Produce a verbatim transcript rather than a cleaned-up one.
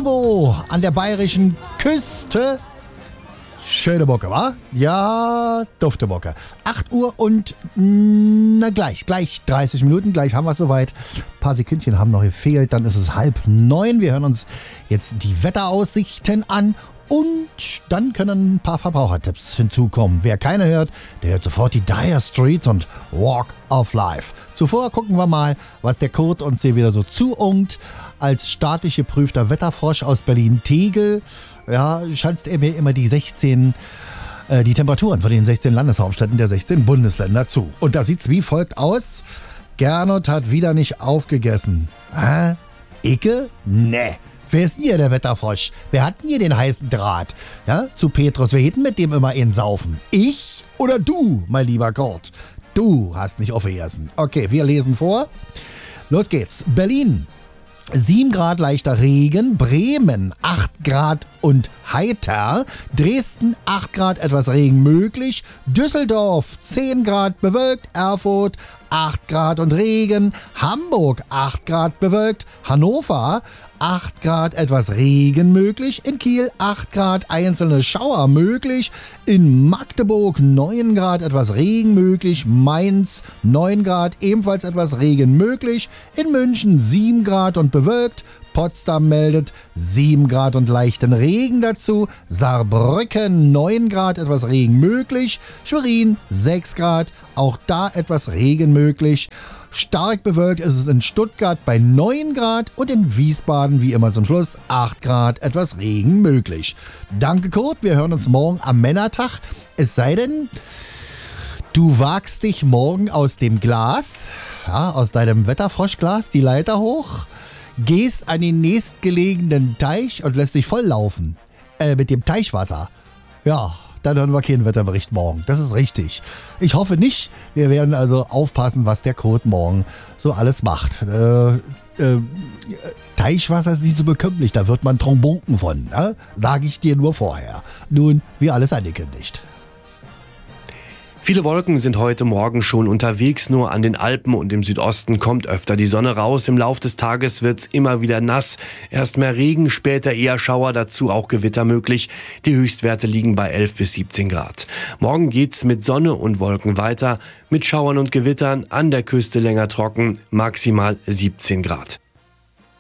Ivo an der bayerischen Küste. Schöne Bocke, wa? Ja, dufte Bocke. acht Uhr und na gleich, gleich dreißig Minuten, gleich haben wir es soweit. Ein paar Sekündchen haben noch gefehlt, dann ist es halb neun. Wir hören uns jetzt die Wetteraussichten an und dann können ein paar Verbrauchertipps hinzukommen. Wer keine hört, der hört sofort die Dire Straits und Walk of Life. Zuvor gucken wir mal, was der Kurt uns hier wieder so zuungt. Als staatlich geprüfter Wetterfrosch aus Berlin-Tegel, ja, schanzt er mir immer die sechzehn, äh, die Temperaturen von den sechzehn Landeshauptstädten der sechzehn Bundesländer zu. Und da sieht's wie folgt aus. Gernot hat wieder nicht aufgegessen. Hä? Icke? Nee. Wer ist denn hier der Wetterfrosch? Wer hat denn hier den heißen Draht? Ja, zu Petrus, wir hätten mit dem immer in Saufen. Ich oder du, mein lieber Kurt? Du hast nicht aufgegessen. Okay, wir lesen vor. Los geht's. Berlin. sieben Grad leichter Regen, Bremen acht Grad und heiter, Dresden acht Grad etwas Regen möglich, Düsseldorf zehn Grad bewölkt, Erfurt acht Grad und Regen, Hamburg acht Grad bewölkt, Hannover acht Grad etwas Regen möglich, in Kiel acht Grad einzelne Schauer möglich, in Magdeburg neun Grad etwas Regen möglich, Mainz neun Grad ebenfalls etwas Regen möglich, in München sieben Grad und bewölkt, Potsdam meldet sieben Grad und leichten Regen dazu, Saarbrücken neun Grad etwas Regen möglich, Schwerin sechs Grad, auch da etwas Regen möglich. Stark bewölkt ist es in Stuttgart bei neun Grad und in Wiesbaden wie immer zum Schluss acht Grad etwas Regen möglich. Danke Kurt, wir hören uns morgen am Männertag. Es sei denn, du wagst dich morgen aus dem Glas, ja, aus deinem Wetterfroschglas die Leiter hoch, gehst an den nächstgelegenen Teich und lässt dich volllaufen. Äh, mit dem Teichwasser. Ja, dann hören wir keinen Wetterbericht morgen. Das ist richtig. Ich hoffe nicht. Wir werden also aufpassen, was der Kurt morgen so alles macht. Äh, äh, Teichwasser ist nicht so bekömmlich, da wird man Trombunken von. Ne? Sage ich dir nur vorher. Nun, wie alles angekündigt. Viele Wolken sind heute Morgen schon unterwegs, nur an den Alpen und im Südosten kommt öfter die Sonne raus. Im Lauf des Tages wird's immer wieder nass. Erst mehr Regen, später eher Schauer, dazu auch Gewitter möglich. Die Höchstwerte liegen bei elf bis siebzehn Grad. Morgen geht's mit Sonne und Wolken weiter, mit Schauern und Gewittern, an der Küste länger trocken, maximal siebzehn Grad.